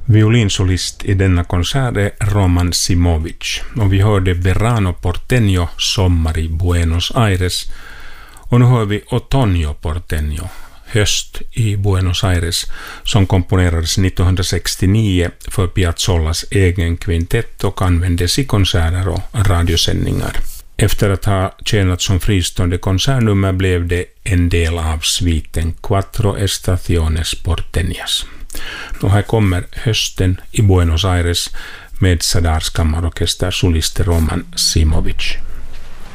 Violinsolist i denna konsert är Roman Simovic, och vi hörde Verano Porteño, Sommar i Buenos Aires, och nu hör vi Otoño Porteño, Höst i Buenos Aires, som komponerades 1969 för Piazzolas egen kvintett och användes i konserter och radiosändningar. Efter att ha tjänat som fristående konsertnummer blev det en del av sviten Quattro Estaciones Porteñas. Och här kommer Hösten i Buenos Aires med Sadars kammarorkester solist Roman Simovic.